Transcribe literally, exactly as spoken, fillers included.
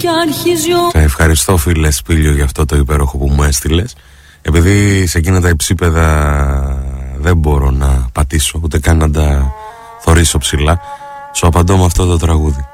Σε ευχαριστώ φίλε Σπήλιο για αυτό το υπέροχο που μου έστειλες. Επειδή σε εκείνα τα υψίπεδα δεν μπορώ να πατήσω, ούτε καν να τα θωρήσω ψηλά, σου απαντώ με αυτό το τραγούδι.